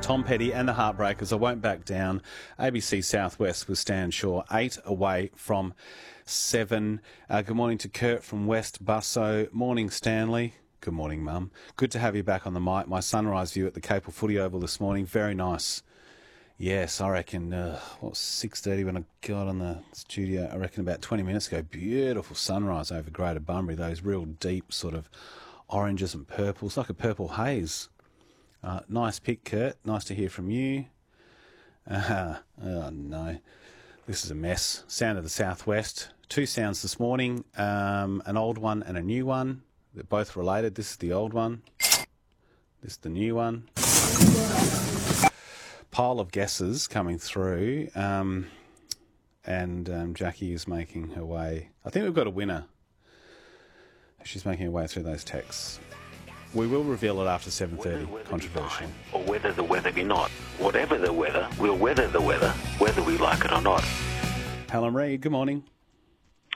Tom Petty and the Heartbreakers, I Won't Back Down. ABC Southwest with Stan Shaw, 8 away from 7. Good morning to Kurt from West Busso. Morning, Stanley. Good morning, Mum. Good to have you back on the mic. My sunrise view at the Capel Footy Oval this morning. Very nice. Yes, I reckon, 6:30 when I got on the studio, I reckon about 20 minutes ago. Beautiful sunrise over Greater Bunbury, those real deep sort of oranges and purples, like a purple haze. Nice pick, Kurt. Nice to hear from you. Oh, no. This is a mess. Sound of the Southwest. 2 sounds this morning, an old one and a new one. They're both related. This is the old one. This is the new one. Pile of guesses coming through, and Jackie is making her way. I think we've got a winner. She's making her way through those texts. We will reveal it after 7:30. Controversial. Or whether the weather be not. Whatever the weather, we'll weather the weather, whether we like it or not. Helen Reid, good morning.